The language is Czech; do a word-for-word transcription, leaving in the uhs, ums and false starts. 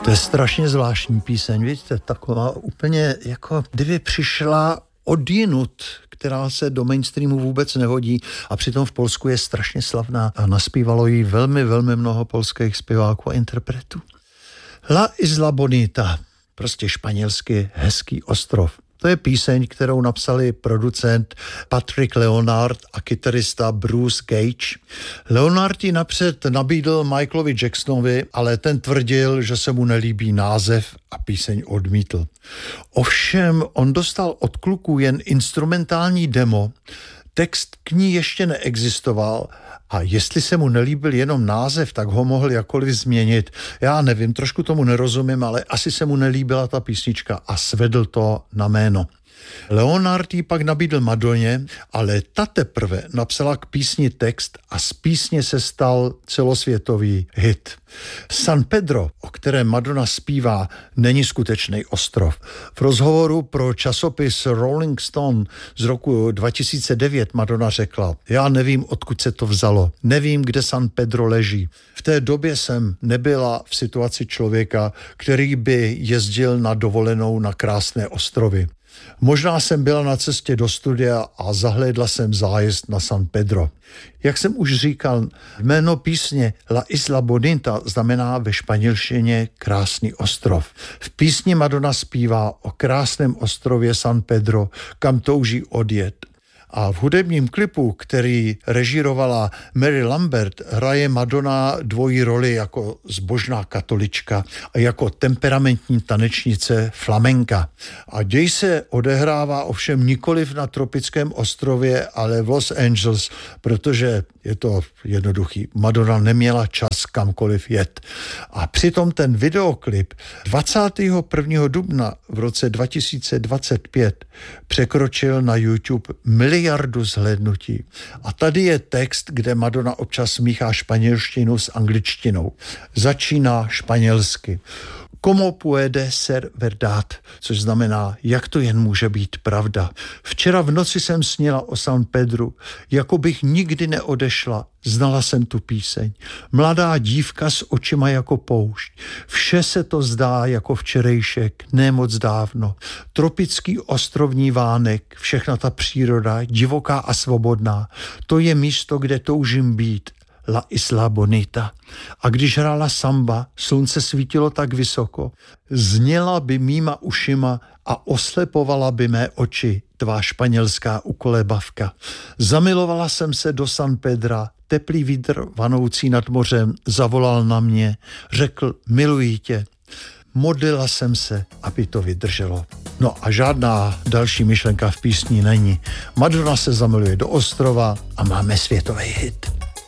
To je strašně zvláštní píseň, vidíte, taková úplně jako kdyby přišla odjinud, která se do mainstreamu vůbec nehodí a přitom v Polsku je strašně slavná a naspívalo jí velmi, velmi mnoho polských zpěváků a interpretů. La Isla Bonita, prostě španělsky hezký ostrov. To je píseň, kterou napsali producent Patrick Leonard a kytarista Bruce Gage. Leonard ji napřed nabídl Michaelovi Jacksonovi, ale ten tvrdil, že se mu nelíbí název a píseň odmítl. Ovšem on dostal od kluků jen instrumentální demo, text k ní ještě neexistoval a jestli se mu nelíbil jenom název, tak ho mohl jakkoliv změnit. Já nevím, trošku tomu nerozumím, ale asi se mu nelíbila ta písnička a svedl to na jméno. Leonard ji pak nabídl Madoně, ale ta teprve napsala k písni text a z písně se stal celosvětový hit. San Pedro, o kterém Madonna zpívá, není skutečný ostrov. V rozhovoru pro časopis Rolling Stone z roku dva tisíce devět Madonna řekla: já nevím, odkud se to vzalo, nevím, kde San Pedro leží. V té době jsem nebyla v situaci člověka, který by jezdil na dovolenou na krásné ostrovy. Možná jsem byla na cestě do studia a zahlédla jsem zájezd na San Pedro. Jak jsem už říkal, jméno písně La Isla Bonita znamená ve španělštině krásný ostrov. V písni Madonna zpívá o krásném ostrově San Pedro, kam touží odjet. A v hudebním klipu, který režírovala Mary Lambert, hraje Madonna dvojí roli jako zbožná katolička a jako temperamentní tanečnice flamenka. A děj se odehrává ovšem nikoliv na tropickém ostrově, ale v Los Angeles, protože je to jednoduchý. Madonna neměla čas kamkoliv jet. A přitom ten videoklip dvacátého prvního dubna v roce dva tisíce dvacet pět překročil na YouTube miliardu zhlédnutí. A tady je text, kde Madonna občas míchá španělštinu s angličtinou. Začíná španělsky. Como puede ser verdad, což znamená, jak to jen může být pravda. Včera v noci jsem snila o San Pedru, jako bych nikdy neodešla. Znala jsem tu píseň. Mladá dívka s očima jako poušť. Vše se to zdá jako včerejšek, ne moc dávno. Tropický ostrovní vánek, všechna ta příroda, divoká a svobodná. To je místo, kde toužím být. La Isla Bonita. A když hrála samba, slunce svítilo tak vysoko, zněla by mýma ušima a oslepovala by mé oči tvá španělská ukolebavka. Zamilovala jsem se do San Pedra, teplý vítr vanoucí nad mořem zavolal na mě, řekl: miluji tě. Modlila jsem se, aby to vydrželo. No a žádná další myšlenka v písni není. Madonna se zamiluje do ostrova a máme světový hit.